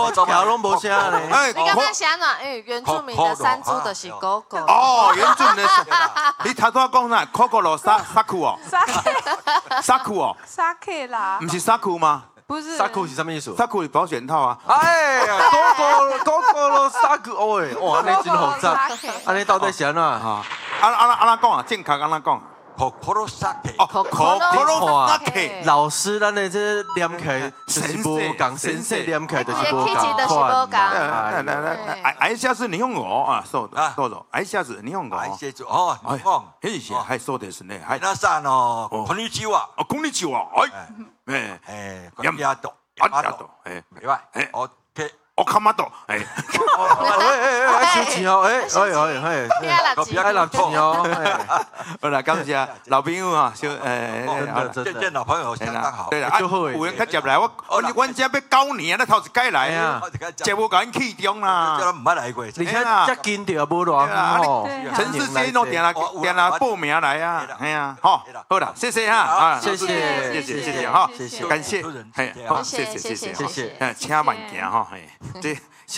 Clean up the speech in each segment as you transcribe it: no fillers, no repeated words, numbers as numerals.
我条拢无声咧。 你刚刚想哪？原住民的山猪的是狗狗。 哦，原住民的，你头拄讲啥？Kokoro 沙库哦，沙库哦， 沙克啦， 不是沙库吗？ 不是， 沙库是什么意思？ 沙库是保险套啊。 哎呀，狗狗咯，沙库哦诶，哇，安尼真复杂，安尼到底是安怎？ 啊，安怎讲啊？正确安怎讲？ Kokoro sake， 哦，Kokoro sake， 老师，咱的这念起来就是无共，先生念起来就是无共。 一下子你用我啊，そうぞ。一下子你用我。 哦，日本。 嘿，はい、そうですね。はい。 皆さんこんにちは。 こんにちは。はい。 ヤマト。 ヤマト。 やばい。OK。 おかまと。 哎，收钱哦，爱拿钱哦。 好啦，感谢老朋友啊， 见见老朋友相当好。 对啦，有人较接来，阮这要9年，咱头一届来啊，接无甲因器重啦。 叫他唔捌来过。 你看，这近着无偌远哦。 陈世杰都定来报名来啊，哎呀，好啦，谢谢哈， 谢谢哈， 谢谢， 感谢，好，谢谢，请慢行哈，这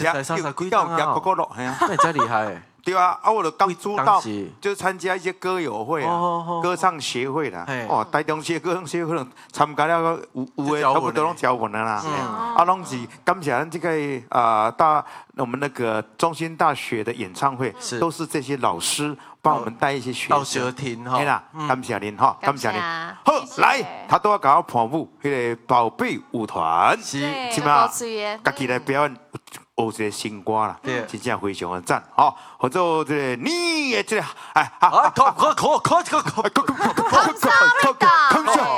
30几要Kokoro， 那真厉害。 对啊，我就刚出道，就参加一些歌友会啊，歌唱协会啦。哦，台中市歌唱协会参加了有的差不多拢交混了啦。啊，拢是感谢咱这个大我们那个中心大学的演唱会，都是这些老师帮我们带一些学生。嘿啦，感谢您哈，感谢您。好，来，他都要搞跑步，那个宝贝舞团，是嘛？家己来表演。学一个新歌啦，真正非常的赞哦！或者这个你的这个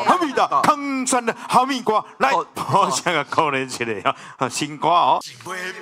康山的哈密瓜，来，我想个可能一个新歌哦。